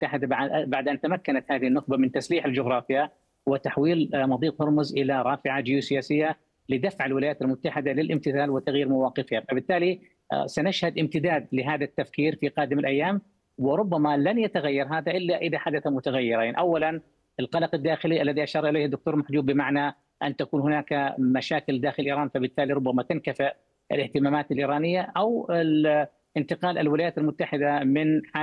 المتحدة بعد أن تمكنت هذه النخبة من تسليح الجغرافيا وتحويل مضيق هرمز إلى رافعة جيوسياسية لدفع الولايات المتحدة للامتثال وتغيير مواقفها. فبالتالي سنشهد امتداد لهذا التفكير في قادم الأيام، وربما لن يتغير هذا إلا إذا حدث متغيرين. أولا القلق الداخلي الذي أشار إليه الدكتور محجوب، بمعنى أن تكون هناك مشاكل داخل إيران، فبالتالي ربما تنكفئ الاهتمامات الإيرانية، أو انتقال الولايات المتحدة من